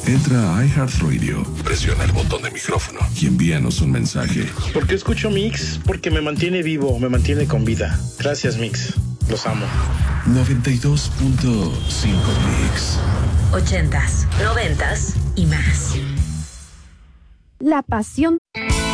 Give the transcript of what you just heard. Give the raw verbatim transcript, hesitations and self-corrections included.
Entra a iHeartRadio, presiona el botón de micrófono y envíanos un mensaje. ¿Por qué escucho Mix? Porque me mantiene vivo, me mantiene con vida. Gracias, Mix. Los amo. noventa y dos punto cinco Mix. Ochentas, noventas y más. La pasión